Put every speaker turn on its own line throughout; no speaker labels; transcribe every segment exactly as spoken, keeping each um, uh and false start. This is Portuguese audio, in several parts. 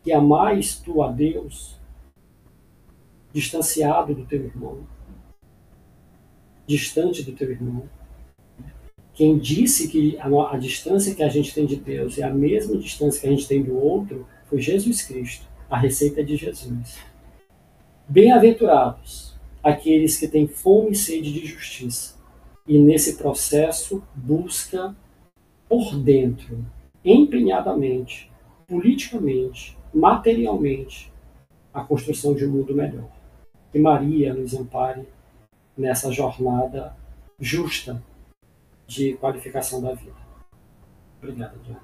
que amais tu a Deus, distanciado do teu irmão, distante do teu irmão? Quem disse que a, a distância que a gente tem de Deus é a mesma distância que a gente tem do outro foi Jesus Cristo, a receita de Jesus. Bem-aventurados aqueles que têm fome e sede de justiça, e nesse processo busca por dentro, empenhadamente, politicamente, materialmente, a construção de um mundo melhor. Que Maria nos ampare nessa jornada justa de qualificação da vida. Obrigado, Diana.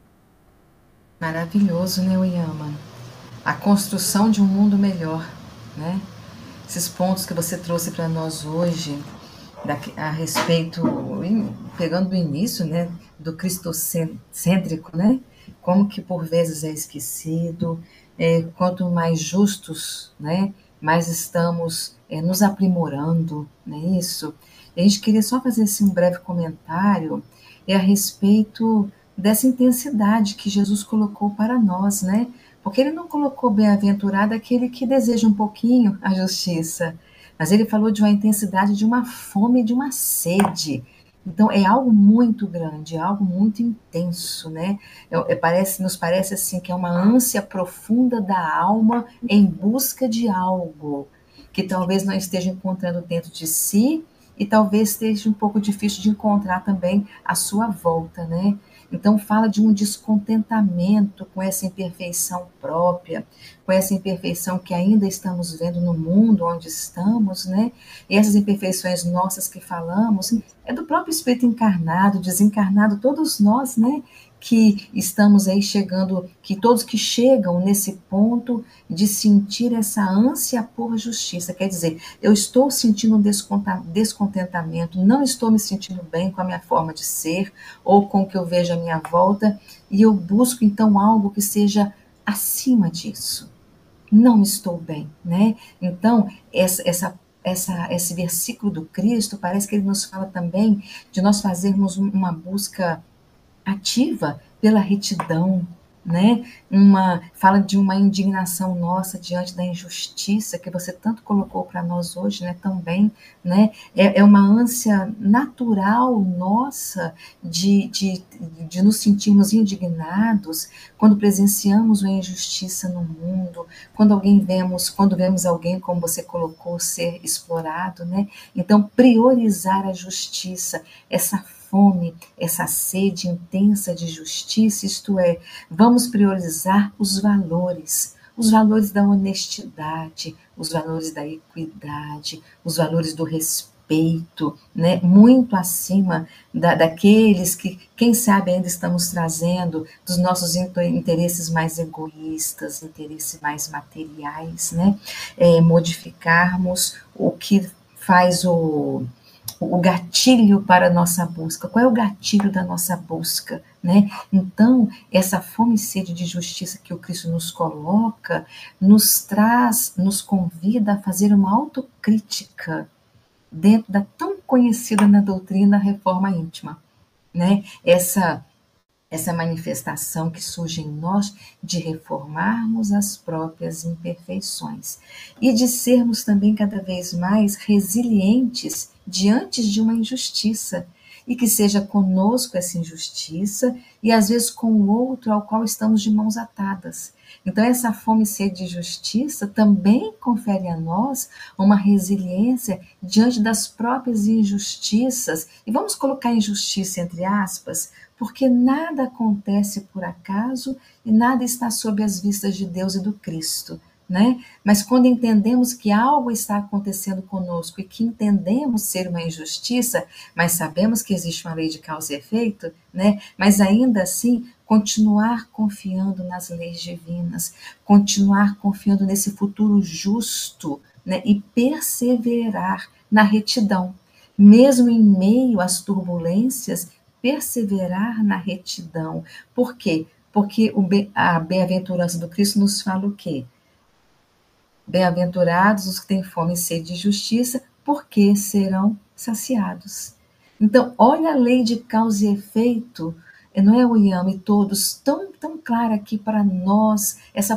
Maravilhoso, né, Oyama? A construção de um mundo melhor, né? Esses pontos que você trouxe para nós hoje, a respeito, pegando o início, né, do cristocêntrico, né? Como que por vezes é esquecido, é, quanto mais justos, né, mais estamos é, nos aprimorando, não é isso? E a gente queria só fazer assim, um breve comentário é, a respeito dessa intensidade que Jesus colocou para nós, né? Porque ele não colocou bem-aventurado aquele que deseja um pouquinho a justiça, mas ele falou de uma intensidade, de uma fome, de uma sede. Então é algo muito grande, é algo muito intenso, né? É, é, parece, nos parece assim que é uma ânsia profunda da alma em busca de algo que talvez não esteja encontrando dentro de si e talvez esteja um pouco difícil de encontrar também à sua volta, né? Então fala de um descontentamento com essa imperfeição própria, com essa imperfeição que ainda estamos vendo no mundo onde estamos, né? E essas imperfeições nossas que falamos é do próprio Espírito encarnado, desencarnado, todos nós, né? Que estamos aí chegando, que todos que chegam nesse ponto de sentir essa ânsia por justiça, quer dizer, eu estou sentindo um descontentamento, não estou me sentindo bem com a minha forma de ser, ou com o que eu vejo à minha volta, e eu busco então algo que seja acima disso. Não estou bem, né? Então, essa, essa, essa, esse versículo do Cristo, parece que ele nos fala também de nós fazermos uma busca ativa pela retidão, né? Uma, fala de uma indignação nossa diante da injustiça que você tanto colocou para nós hoje, né? Também, né? É, é uma ânsia natural nossa de, de, de nos sentirmos indignados quando presenciamos uma injustiça no mundo, quando alguém vemos, quando vemos alguém, como você colocou, ser explorado, né? Então, priorizar a justiça, essa fome, essa sede intensa de justiça, isto é, vamos priorizar os valores, os valores da honestidade, os valores da equidade, os valores do respeito, né? Muito acima da, daqueles que, quem sabe, ainda estamos trazendo dos nossos interesses mais egoístas, interesses mais materiais, né? É, modificarmos o que faz o o gatilho para a nossa busca. Qual é o gatilho da nossa busca, né? Então, essa fome e sede de justiça que o Cristo nos coloca, nos traz, nos convida a fazer uma autocrítica dentro da tão conhecida na doutrina reforma íntima, né? Essa essa manifestação que surge em nós de reformarmos as próprias imperfeições e de sermos também cada vez mais resilientes diante de uma injustiça e que seja conosco essa injustiça e às vezes com o outro ao qual estamos de mãos atadas. Então essa fome e sede de justiça também confere a nós uma resiliência diante das próprias injustiças, e vamos colocar injustiça entre aspas, porque nada acontece por acaso e nada está sob as vistas de Deus e do Cristo, né? Mas quando entendemos que algo está acontecendo conosco e que entendemos ser uma injustiça, mas sabemos que existe uma lei de causa e efeito, né? Mas ainda assim continuar confiando nas leis divinas, continuar confiando nesse futuro justo, né? E perseverar na retidão, mesmo em meio às turbulências, perseverar na retidão. Por quê? Porque a bem-aventurança do Cristo nos fala o quê? Bem-aventurados os que têm fome e sede de justiça, porque serão saciados. Então, olha a lei de causa e efeito, não é, Oyama, e todos, tão, tão clara aqui para nós, essa